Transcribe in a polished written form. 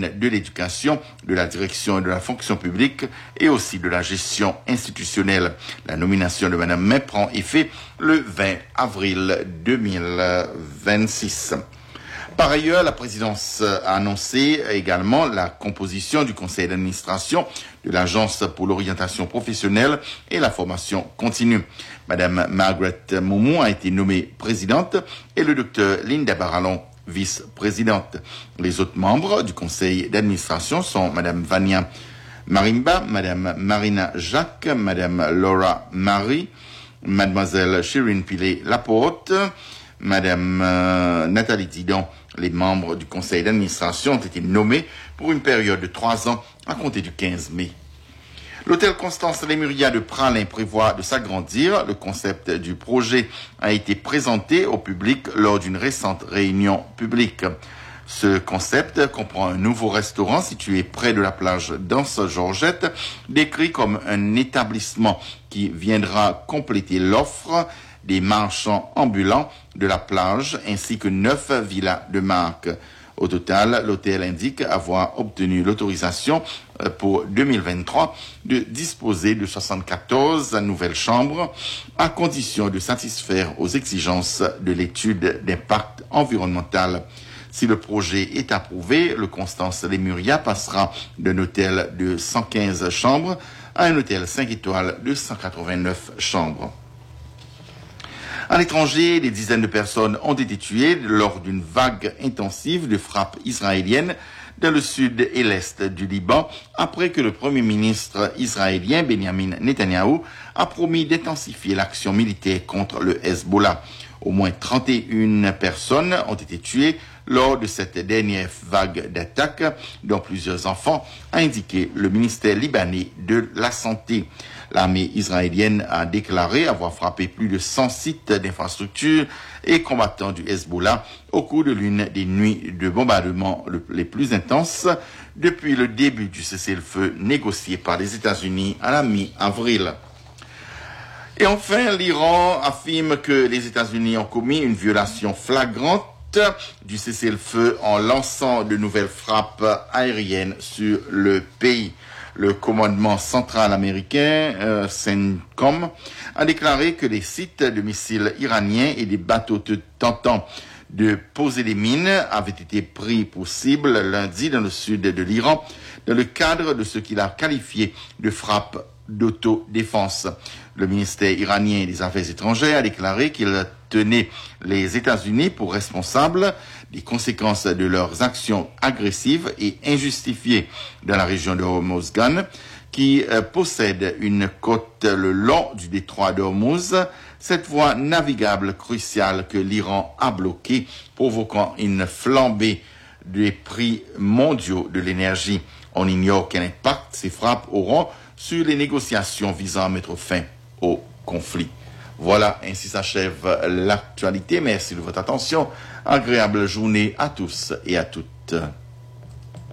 domaine de l'éducation, de la direction et de la fonction publique et aussi de la gestion institutionnelle. La nomination de Mme May prend effet le 20 avril 2026. Par ailleurs, la présidence a annoncé également la composition du conseil d'administration de l'Agence pour l'orientation professionnelle et la formation continue. Madame Margaret Moumou a été nommée présidente et le docteur Linda Barallon vice-présidente. Les autres membres du conseil d'administration sont Madame Vania Marimba, Madame Marina Jacques, Madame Laura Marie, Mademoiselle Shirin Pilé-Laporte, Madame Nathalie Didon. Les membres du conseil d'administration ont été nommés pour une période de 3 ans à compter du 15 mai. L'hôtel Constance Lemuria de Pralin prévoit de s'agrandir. Le concept du projet a été présenté au public lors d'une récente réunion publique. Ce concept comprend un nouveau restaurant situé près de la plage d'Anse-Georgette, décrit comme un établissement qui viendra compléter l'offre des marchands ambulants de la plage ainsi que 9 villas de marque. Au total, l'hôtel indique avoir obtenu l'autorisation pour 2023 de disposer de 74 nouvelles chambres à condition de satisfaire aux exigences de l'étude d'impact environnemental. Si le projet est approuvé, le Constance Lemuria passera d'un hôtel de 115 chambres à un hôtel 5 étoiles de 189 chambres. À l'étranger, des dizaines de personnes ont été tuées lors d'une vague intensive de frappes israéliennes dans le sud et l'est du Liban, après que le Premier ministre israélien Benjamin Netanyahou a promis d'intensifier l'action militaire contre le Hezbollah. Au moins 31 personnes ont été tuées lors de cette dernière vague d'attaques, dont plusieurs enfants, a indiqué le ministère libanais de la Santé. L'armée israélienne a déclaré avoir frappé plus de 100 sites d'infrastructures et combattants du Hezbollah au cours de l'une des nuits de bombardement les plus intenses depuis le début du cessez-le-feu négocié par les États-Unis à la mi-avril. Et enfin, l'Iran affirme que les États-Unis ont commis une violation flagrante du cessez-le-feu en lançant de nouvelles frappes aériennes sur le pays. Le commandement central américain, CENTCOM, a déclaré que les sites de missiles iraniens et des bateaux tentant de poser des mines avaient été pris pour cible lundi dans le sud de l'Iran, dans le cadre de ce qu'il a qualifié de frappe d'autodéfense. Le ministère iranien des Affaires étrangères a déclaré qu'il tenait les États-Unis pour responsables des conséquences de leurs actions agressives et injustifiées dans la région de Hormozgan, qui possède une côte le long du détroit d'Hormuz, cette voie navigable cruciale que l'Iran a bloquée, provoquant une flambée des prix mondiaux de l'énergie. On ignore quel impact ces frappes auront sur les négociations visant à mettre fin au conflit. Voilà, ainsi s'achève l'actualité. Merci de votre attention. Agréable journée à tous et à toutes.